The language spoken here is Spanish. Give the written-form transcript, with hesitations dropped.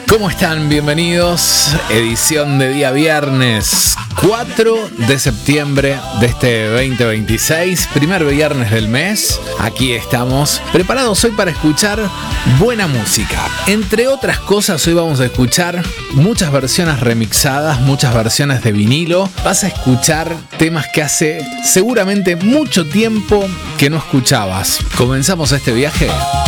¿Cómo están? Bienvenidos. Edición de día viernes 4 de septiembre de este 2026, primer viernes del mes. Aquí estamos, preparados hoy para escuchar buena música. Entre otras cosas, hoy vamos a escuchar muchas versiones remixadas, muchas versiones de vinilo. Vas a escuchar temas que hace seguramente mucho tiempo que no escuchabas. ¿Comenzamos este viaje?